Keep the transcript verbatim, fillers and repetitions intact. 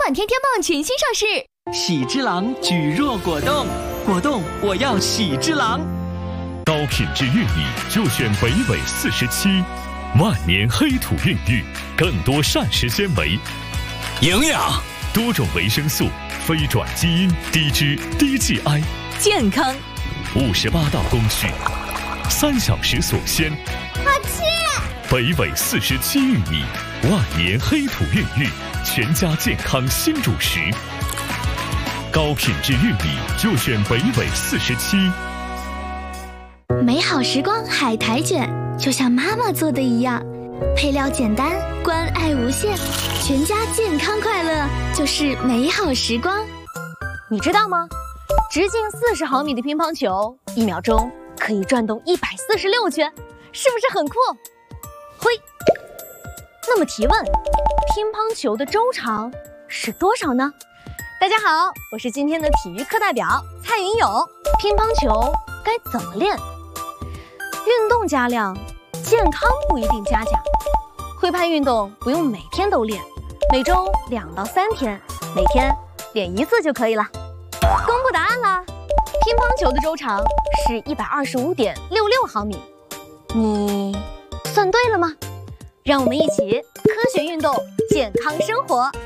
款天天棒全新上市， 喜之郎举若果冻，果冻我要喜之郎。 高品质玉米就选北纬四十七，万年黑土孕育，更多膳食纤维、 营养、 多种维生素、非转基因、低脂、低 G I， 健康。 五十八道工序，三小时锁鲜。 好吃。 北纬四十七玉米，万年黑土孕育，全家健康新主食。高品质玉米就选北纬四十七。 美好时光海苔卷，就像妈妈做的一样，配料简单，关爱无限，全家健康快乐就是美好时光。 你知道吗？直径四十毫米的乒乓球，一秒钟可以转动一百四十六圈，是不是很酷？挥。那么提问，乒乓球的周长是多少呢？大家好，我是今天的体育课代表蔡云友。乒乓球该怎么练？运动加量，健康不一定加价。挥拍运动不用每天都练，每周两到三天，每天练一次就可以了。公布答案啦！乒乓球的周长是一百二十五点六六毫米，你算对了吗？让我们一起科学运动，健康生活。